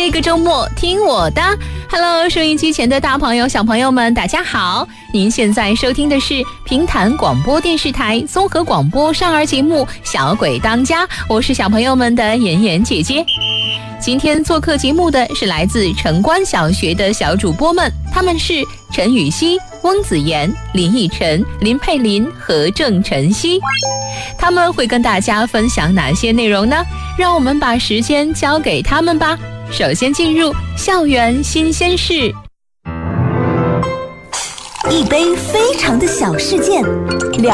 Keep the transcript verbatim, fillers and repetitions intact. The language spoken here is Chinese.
这个周末听我的 Hello， 收音机前的大朋友小朋友们大家好，您现在收听的是平潭广播电视台综合广播少儿节目小鬼当家，我是小朋友们的妍妍姐姐。今天做客节目的是来自城关小学的小主播们，他们是陈雨希、翁子妍、林奕晨、林佩琳和郑晨曦。他们会跟大家分享哪些内容呢？让我们把时间交给他们吧。首先进入校园新鲜事。 一杯非常的小事件，